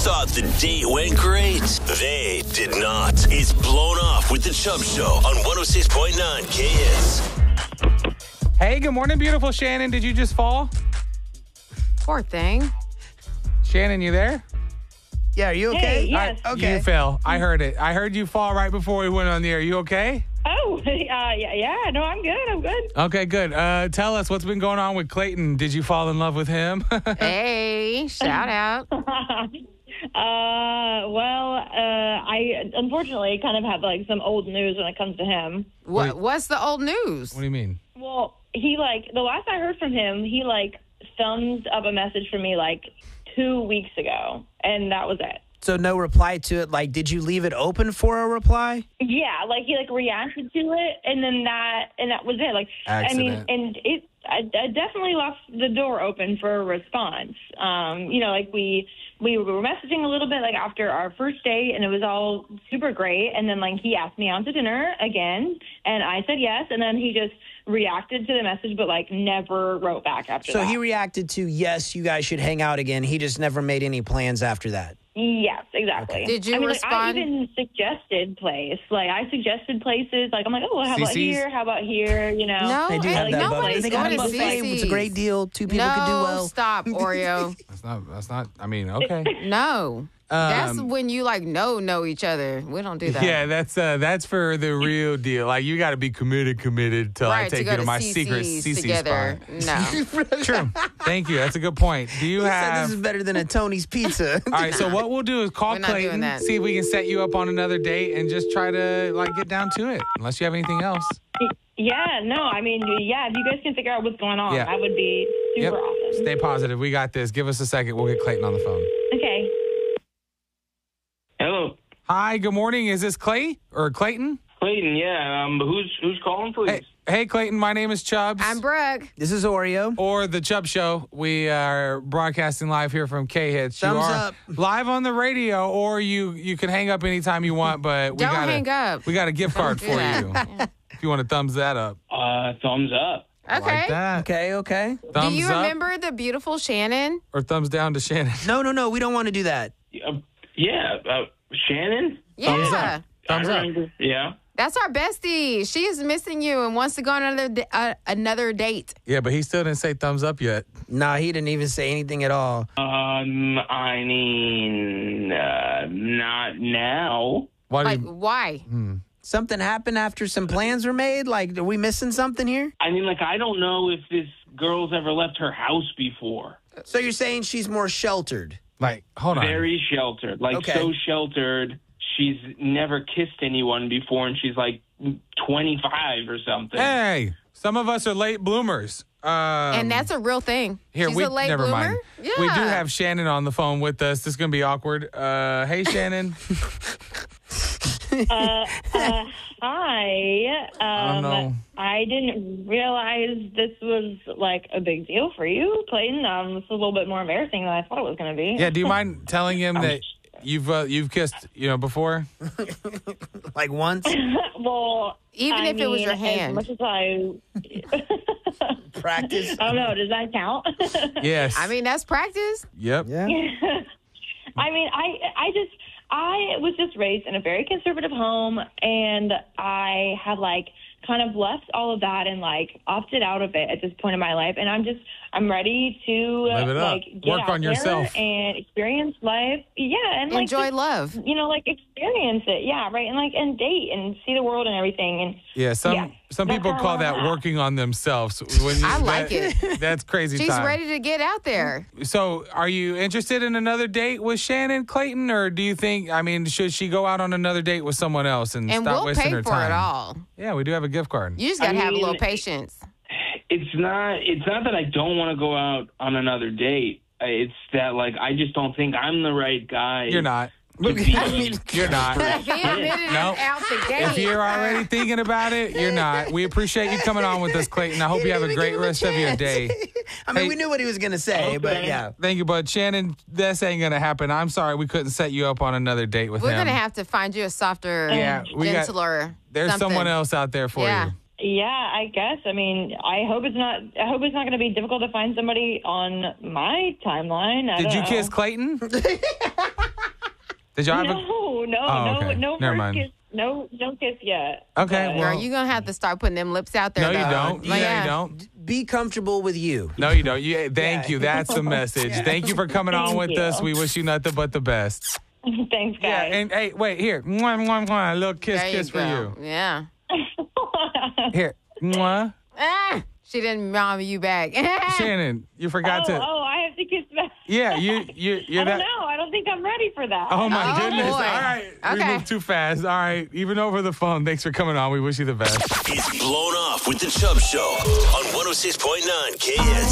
thought the date went great? They did not. It's Blown Off with the Chubb Show on 106.9 KS. Hey, good morning, beautiful Shannon. Did you just fall? Poor thing. Shannon, you there? Yeah, are you okay? Hey, yes. Okay. You fell. I heard it. I heard you fall right before we went on the air. You okay? Oh, yeah. No, I'm good. Okay, good. Tell us what's been going on with Clayton. Did you fall in love with him? Hey, shout out. I unfortunately kind of have like some old news when it comes to him. What's the old news? What do you mean? Well, he the last I heard from him, he thumbs up a message from me 2 weeks ago, and that was it. So no reply to it. Did you leave it open for a reply? Yeah, he reacted to it, and then that was it. Accident. I definitely left the door open for a response. We were messaging a little bit after our first date, and it was all super great. And then he asked me out to dinner again, and I said yes. And then he just reacted to the message, but never wrote back after that. So he reacted to yes, you guys should hang out again. He just never made any plans after that. Yes, exactly. Did you respond? I even suggested place. I suggested places. I'm how about CC's? here? How about here? No, They do have that nobody's buffet. They got a going to buffet. CC's. It's a great deal. Two people could do well. Stop, Oreo. That's not, okay. No. That's when you know each other. We don't do that. Yeah, that's for the real deal. You got to be committed till I Right, take to you go to my CC's secret CC together. spot. No. True. Thank you. That's a good point. Do you He said have... this is better than a Tony's Pizza. All right, so what we'll do is call We're not doing Clayton, that. see if we can set you up on another date and just try to get down to it, unless you have anything else. Yeah, no, if you guys can figure out what's going on, Yeah. that would be super awesome. Stay positive. We got this. Give us a second. We'll get Clayton on the phone. Okay. Hello, Hi, good morning. Is this Clay or Clayton? Clayton. Yeah, who's calling, please? Hey, Clayton. My name is Chubbs. I'm Brooke. This is Oreo. Or the Chubb Show. We are broadcasting live here from K-Hits. Thumbs you are up. live on the radio, or you can hang up anytime you want, but Don't hang up. We got a gift card do for that. you. If you want to thumbs that up. Thumbs up. I Okay. like that. Okay. Do Thumbs you up remember the beautiful Shannon? or thumbs down to Shannon? No. We don't want to do that. Shannon. Yeah. Thumbs I up. remember. Yeah. That's our bestie. She is missing you and wants to go on another date. Yeah, but he still didn't say thumbs up yet. Nah, he didn't even say anything at all. Not now. Why? do you- Why? Something happened after some plans were made? Are we missing something here? I don't know if this girl's ever left her house before. So you're saying she's more sheltered? Hold on. Very sheltered. Okay. So sheltered. She's never kissed anyone before, and she's 25 or something. Hey, some of us are late bloomers. And that's a real thing. Here, She's a late never bloomer? mind. Yeah. We do have Shannon on the phone with us. This is going to be awkward. Hey, Shannon. Hi. Oh, no. I didn't realize this was a big deal for you, Clayton. It's a little bit more embarrassing than I thought it was going to be. Yeah, do you mind telling him that you've kissed, before? Once? Well, Even if it was your hand. As much as I Practice? I don't know. Does that count? Yes. That's practice. Yep. Yeah. I was just raised in a very conservative home, and I had kind of left all of that and opted out of it at this point in my life. And I'm ready to Live it up. get Work out on there yourself. and experience life. Yeah, and Enjoy love. experience it. Yeah, right, and date and see the world and everything. And Yeah, some that's people how I call that wanna- working on themselves. I like it. That's crazy She's time. ready to get out there. So, are you interested in another date with Shannon Clayton, or do you think? Should she go out on another date with someone else and And stop we'll wasting pay her for time? it all. Yeah, we do have a gift card. You just got to have a little mean- patience. It's not that I don't want to go out on another date. It's that I just don't think I'm the right guy. You're not. to be- You're not. He admitted Nope. it out the gate. If you're already thinking about it, you're not. We appreciate you coming on with us, Clayton. I hope you have a great rest of your day. Hey. We knew what he was going to say, but yeah. Thank you, bud. Shannon, this ain't going to happen. I'm sorry we couldn't set you up on another date with We're him. going to have to find you a softer, gentler. There's something. someone else out there for Yeah. you. Yeah, I guess. I hope it's not going to be difficult to find somebody on my timeline. Did you kiss Clayton? Did y'all have a... No, okay. no Never first mind. kiss. No kiss yet. Okay, But- well... Girl, you're going to have to start putting them lips out there. No, you though. don't. Like, Yeah, you don't. Be comfortable with you. No, you don't. Thank you. That's the message. Thank you for coming on Thank with you. us. We wish you nothing but the best. Thanks, Yeah, guys. and hey, wait, here. Mwah, mwah, mwah. A little kiss There for go. you. Yeah. Here. Mwah. Ah, she didn't mom you back. Shannon, you forgot to... I have to kiss back. Yeah, you're I don't that... know. I don't think I'm ready for that. Oh, my Oh, goodness. boy. All right. We Okay. moved too fast. All right. Even over the phone. Thanks for coming on. We wish you the best. It's Blown Off with the Chubb Show on 106.9 KS.